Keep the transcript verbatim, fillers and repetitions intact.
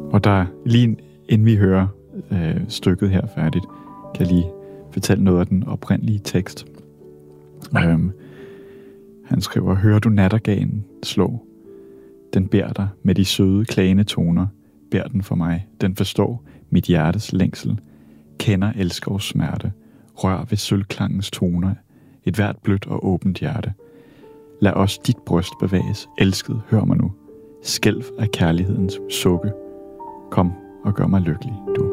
Og der lige inden vi hører øh, stykket her færdigt, kan jeg lige fortælle noget af den oprindelige tekst. Øhm, han skriver: Hører du natterganen slå? Den beder dig med de søde, klagende toner. Bær den for mig. Den forstår mit hjertes længsel. Kender elskers smerte. Rør ved sølvklangens toner. Et hvert blødt og åbent hjerte. Lad os dit bryst bevæges. Elsket, hør mig nu. Skælv af kærlighedens sukke. Kom og gør mig lykkelig, du.